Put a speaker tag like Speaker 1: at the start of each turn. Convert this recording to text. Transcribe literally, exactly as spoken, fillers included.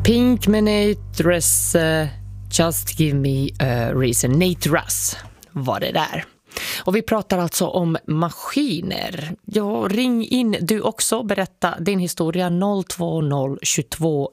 Speaker 1: Pink med Nate Russ, uh, Just Give Me a Reason. Nate Russ var det där. Och vi pratar alltså om maskiner. Ja, ring in du också, berätta din historia noll två noll två två